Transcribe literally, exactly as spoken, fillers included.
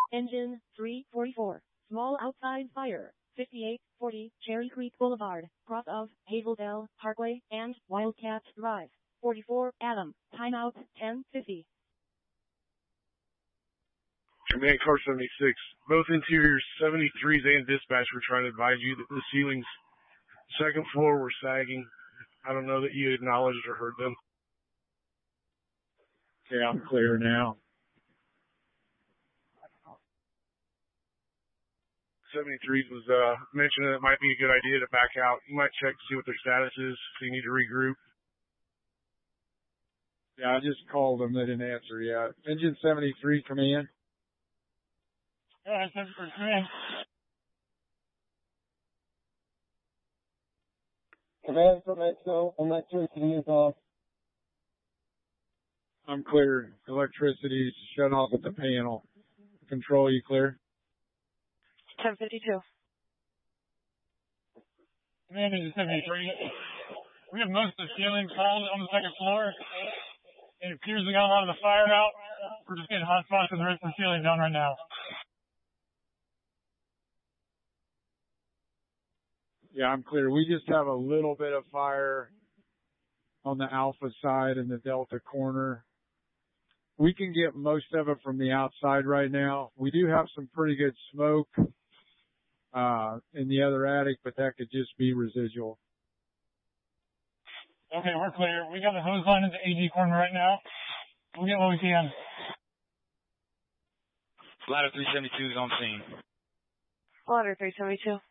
Engine three forty-four. Small outside fire. fifty-eight forty Cherry Creek Boulevard, cross of Hazeldale Parkway and Wildcat Drive. forty-four Adam. Timeout ten fifty. Command Car seventy-six. Both interior seventy-threes and dispatch were trying to advise you that the ceilings second floor were sagging. I don't know that you acknowledged or heard them. Okay, I'm clear now. seventy-threes was uh, mentioning it might be a good idea to back out. You might check to see what their status is, so you need to regroup. Yeah, I just called them. They didn't answer yet. Engine seventy-three, come in. Yeah, seventy-three, come in. Command from Exo, electricity is off. I'm clear. Electricity's shut off at the panel. Control, you clear? ten fifty-two. Command is seventy-three. We have most of the ceilings hauled on the second floor. It appears we got a lot of the fire out. We're just getting hot spots with the rest of the ceiling done right now. Yeah, I'm clear. We just have a little bit of fire on the Alpha side and the Delta corner. We can get most of it from the outside right now. We do have some pretty good smoke uh in the other attic, but that could just be residual. Okay, we're clear. We got the hose line in the A G corner right now. We'll get what we can. Ladder three seventy-two is on scene. Ladder three seventy-two.